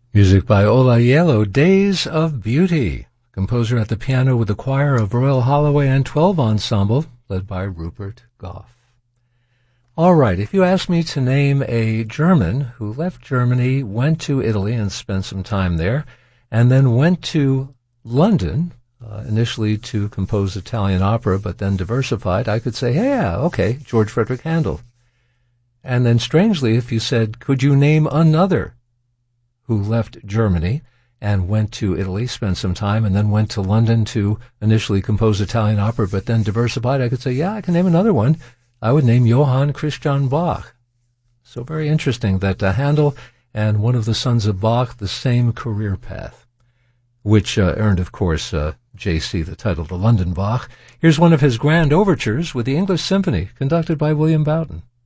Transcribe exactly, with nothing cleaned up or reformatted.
Music by Ola Yelo, Days of Beauty. Composer at the piano with the choir of Royal Holloway and twelve Ensemble, led by Rupert Goff. All right, if you ask me to name a German who left Germany, went to Italy and spent some time there, and then went to London, uh, initially to compose Italian opera, but then diversified, I could say, hey, yeah, okay, George Frederick Handel. And then strangely, if you said, could you name another who left Germany and went to Italy, spent some time, and then went to London to initially compose Italian opera, but then diversified, I could say, yeah, I can name another one. I would name Johann Christian Bach. So very interesting that uh, Handel and one of the sons of Bach, the same career path, which uh, earned, of course, uh, J C the title to London Bach. Here's one of his grand overtures with the English Symphony, conducted by William Boughton.